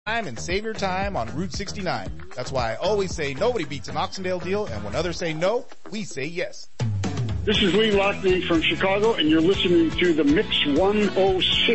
and save your time on Route 69. That's why I always say nobody beats an Oxendale deal, and when others say no, we say yes. This is Lee Loughnane from Chicago, and you're listening to the Mix 106.